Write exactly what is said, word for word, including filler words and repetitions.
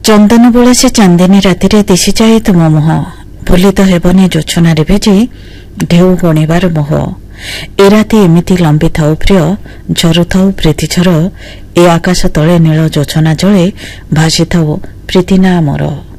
ଚନ୍ଦନ ବୋଳ ସେ ଚାନ୍ଦିନୀ ରାତିରେ ଦିଶିଯାଏ ତୁମ ମୁହଁ, ଭୁଲି ତ ହେବନି ଜୋଛନାରେ ଭେଜି ଢେଉ ଗଣିବାର ମୋହ। ଏ ରାତି ଏମିତି ଲମ୍ବିଥାଉ ପ୍ରିୟ, ଝରୁଥାଉ ପ୍ରୀତିଝର, ଏ ଆକାଶ ତଳେ ନୀଳ ଜୋଛନା ଜଳେ ଭାସିଥାଉ ପ୍ରୀତି ନା ଆମର।